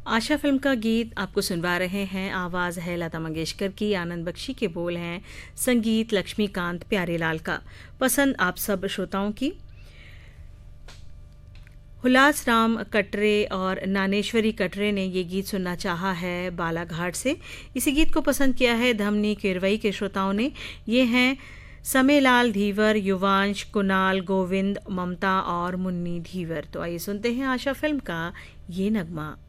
आशा film का गीत आपको सुनवा रहे हैं। आवाज़ है लता मंगेशकर की, आनंद बख्शी के बोल हैं, संगीत लक्ष्मीकांत प्यारेलाल का। पसंद आप सब श्रोताओं की। हुलास राम कटरे और नानेश्वरी कटरे ने ये गीत सुनना चाहा है बालाघाट से। इसी गीत को पसंद किया है धमनी किरवई के श्रोताओं ने। ये हैं समेलाल धीवर, युवांश, कुणाल, गोविंद, ममता और मुन्नी धीवर। तो आइए सुनते हैं आशा फिल्म का ये नगमा।